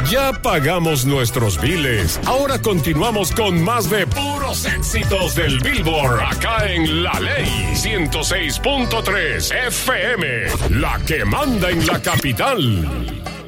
Ya pagamos nuestros biles. Ahora continuamos con más de puros éxitos del Billboard. Acá en La Ley 106.3 FM. La que manda en la capital.